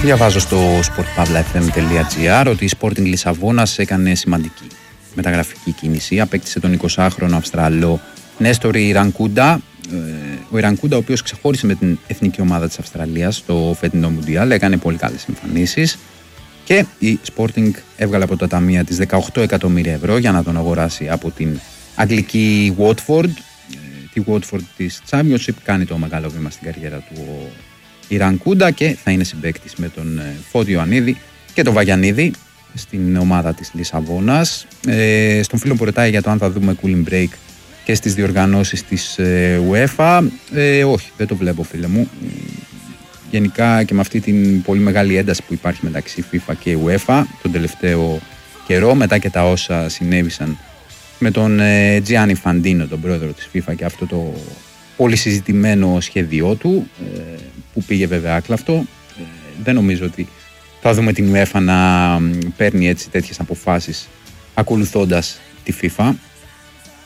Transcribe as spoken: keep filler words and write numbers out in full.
Διαβάζω στο sportpavlafm τελεία gr ότι η Sporting Λισαβόνας έκανε σημαντική μεταγραφική κίνηση. Απέκτησε τον εικοσάχρονο Αυστραλό Νέστορη Ιρανκούντα. Ο Ιρανκούντα, ο οποίος ξεχώρισε με την εθνική ομάδα της Αυστραλίας στο φετινό Μουντιάλ, έκανε πολύ καλές εμφανίσεις. Και η Sporting έβγαλε από τα ταμεία της δεκαοκτώ εκατομμύρια ευρώ για να τον αγοράσει από την αγγλική Watford. Τη Watford της Championship. Κάνει το μεγάλο βήμα στην καριέρα του ο Ιρανκούντα και θα είναι συμπαίκτης με τον Φώτιο Ανίδη και τον Βαγιανίδη στην ομάδα της Λισαβόνας. Ε, στον φίλο που ρωτάει για το αν θα δούμε cooling break και στις διοργανώσεις της ε, UEFA. Ε, όχι, δεν το βλέπω, φίλε μου. Γενικά και με αυτή την πολύ μεγάλη ένταση που υπάρχει μεταξύ FIFA και UEFA τον τελευταίο καιρό, μετά και τα όσα συνέβησαν με τον ε, Gianni Infantino, τον πρόεδρο της FIFA, και αυτό το πολύ συζητημένο σχέδιό του, ε, που πήγε βέβαια άκλαυτο. Ε, δεν νομίζω ότι θα δούμε την UEFA να παίρνει έτσι τέτοιες αποφάσεις ακολουθώντας τη FIFA.